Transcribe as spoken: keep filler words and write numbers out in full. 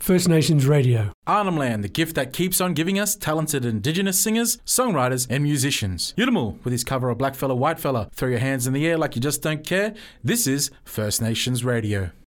First Nations Radio. Arnhem Land, the gift that keeps on giving us talented Indigenous singers, songwriters and musicians. Yudamul, with his cover of Black Fella, White Fella, Throw Your Hands in the Air Like You Just Don't Care. This is First Nations Radio.